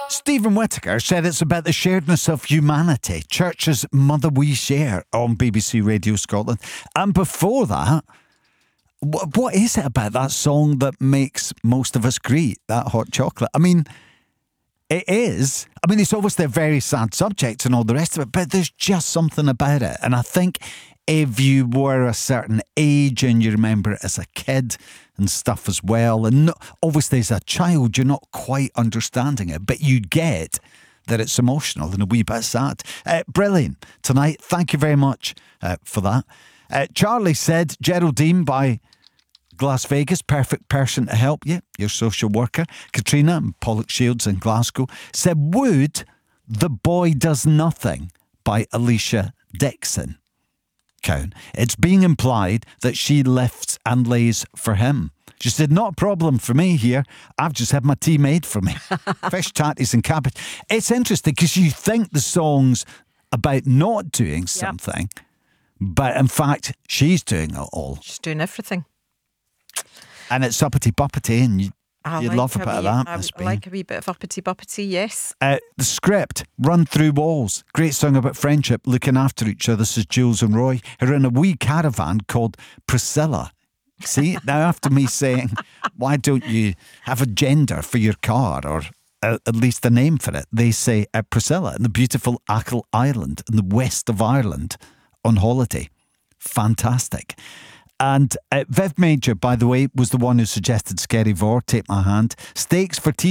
Stephen Whittaker said it's about the sharedness of humanity. Church's Mother We Share on BBC Radio Scotland. And before that, what is it about that song that makes most of us greet that hot chocolate? I mean, it is. I mean, it's obviously a very sad subject and all the rest of it, but there's just something about it. And I think if you were a certain age and you remember it as a kid and stuff as well, and obviously as a child, you're not quite understanding it, but you get that it's emotional and a wee bit sad. Brilliant tonight. Thank you very much for that. Charlie said Geraldine by Las Vegas, perfect person to help you, your social worker. Katrina and Pollock Shields in Glasgow said, would The Boy Does Nothing by Alicia Dixon count? It's being implied that she lifts and lays for him. She said, not a problem for me here. I've just had my tea made for me. Fish, tatties and cabbage. It's interesting because you think the song's about not doing something, but in fact, she's doing it all. She's doing everything. And it's uppity-buppity, and you'd like love a bit of that. I like a wee bit of uppity-buppity, yes. The script, Run Through Walls. Great song about friendship, looking after each other. This is Jules and Roy, who are in a wee caravan called Priscilla. See, now after me saying, why don't you have a gender for your car, or at least a name for it, they say Priscilla in the beautiful Achill Island in the west of Ireland on holiday. Fantastic. And Viv Major, by the way, was the one who suggested Scary Vor, Take My Hand. Steaks for tea.